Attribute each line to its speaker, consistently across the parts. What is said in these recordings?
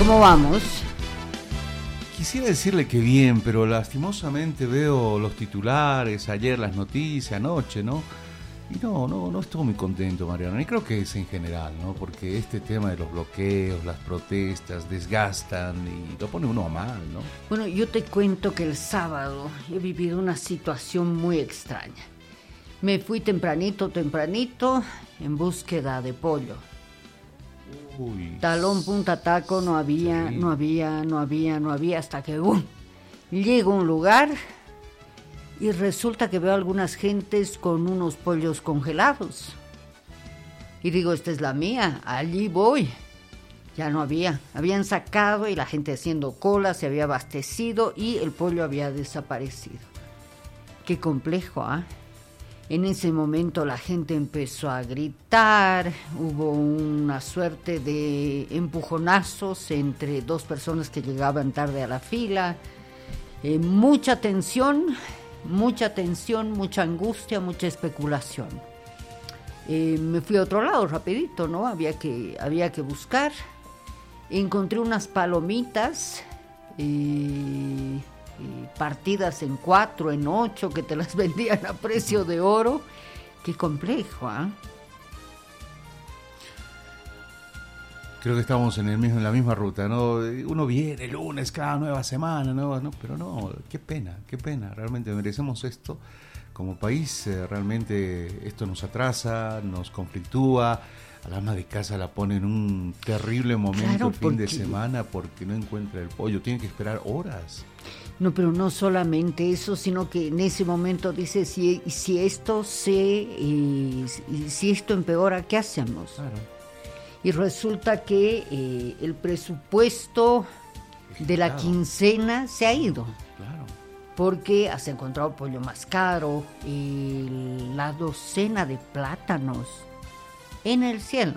Speaker 1: ¿Cómo vamos?
Speaker 2: Quisiera decirle que bien, pero lastimosamente veo los titulares, ayer las noticias, anoche, ¿no? Y no estuve muy contento, Mariano. Y creo que es en general, ¿no? Porque este tema de los bloqueos, las protestas, desgastan y lo pone uno a mal, ¿no?
Speaker 1: Bueno, yo te cuento que el sábado he vivido una situación muy extraña. Me fui tempranito, en búsqueda de pollo.
Speaker 2: Uy.
Speaker 1: Talón, punta, taco, no había, hasta que ¡bum! Llego a un lugar y resulta que veo a algunas gentes con unos pollos congelados. Y digo, esta es la mía, allí voy. Ya no había, habían sacado y la gente haciendo cola, se había abastecido y el pollo había desaparecido. Qué complejo, ¿ah? En ese momento la gente empezó a gritar, hubo una suerte de empujonazos entre dos personas que llegaban tarde a la fila, mucha tensión, mucha angustia, mucha especulación. Me fui a otro lado rapidito, ¿no? Había que buscar. Encontré unas palomitas partidas en 4, en 8, que te las vendían a precio de oro. Qué complejo, ¿ah?
Speaker 2: Creo que estamos en la misma ruta, ¿no? Uno viene el lunes, cada nueva semana, ¿no? Pero no, qué pena, realmente merecemos esto. Como país, realmente esto nos atrasa, nos conflictúa. A la ama de casa la pone en un terrible momento, claro, el fin de semana porque no encuentra el pollo, tiene que esperar horas.
Speaker 1: No, pero no solamente eso, sino que en ese momento dice, si esto empeora, ¿qué hacemos? Claro. Y resulta que el presupuesto de la quincena se ha ido. Claro. Porque has encontrado pollo más caro, la docena de plátanos en el cielo.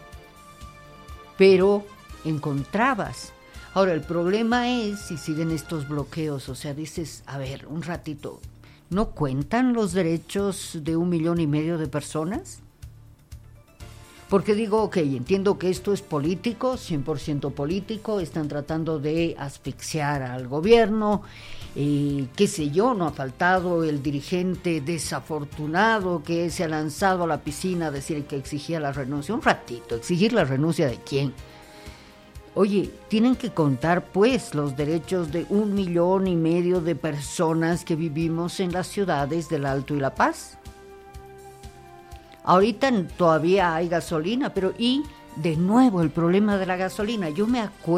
Speaker 1: Pero encontrabas. Ahora, el problema es si siguen estos bloqueos, o sea, dices, a ver, un ratito, ¿no cuentan los derechos de 1,5 millones de personas? Porque digo, ok, entiendo que esto es político, 100% político, están tratando de asfixiar al gobierno, qué sé yo, no ha faltado el dirigente desafortunado que se ha lanzado a la piscina a decir que exigía la renuncia. Un ratito, ¿exigir la renuncia de quién? Oye, tienen que contar pues los derechos de 1,5 millones de personas que vivimos en las ciudades del Alto y La Paz. Ahorita todavía hay gasolina, pero y de nuevo el problema de la gasolina. Yo me acuerdo